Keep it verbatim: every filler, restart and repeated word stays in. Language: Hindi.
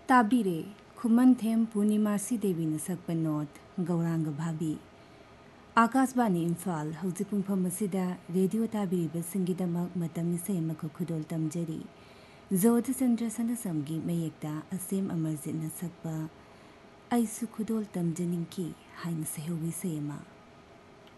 ताबीरे खुमनथेम पूर्णिमासी देवी नसक नोट गौरांग भाभी आकाशवाणी इम्फाल हौजिक पुंफम असिदा रेडियो ताबीरिबसिंगिदमक मतम इसे मखो खुदोल तमजरी जोध चंद्र सनसमगी मयेक्ता असेम अमरजित नसकपा ऐसु खुदोल तमजनिंकी हाइन सेहवी सेमा।